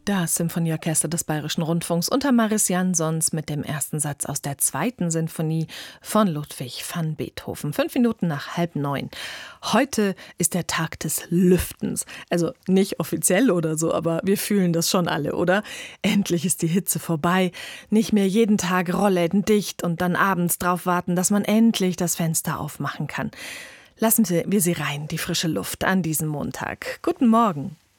Das Symphonieorchester des Bayerischen Rundfunks unter Mariss Jansons mit dem ersten Satz aus der 2. Sinfonie von Ludwig van Beethoven. 5 Minuten nach 8:30. Heute ist der Tag des Lüftens. Also nicht offiziell oder so, aber wir fühlen das schon alle, oder? Endlich ist die Hitze vorbei. Nicht mehr jeden Tag Rollläden dicht und dann abends drauf warten, dass man endlich das Fenster aufmachen kann. Lassen wir sie rein, die frische Luft an diesem Montag. Guten Morgen.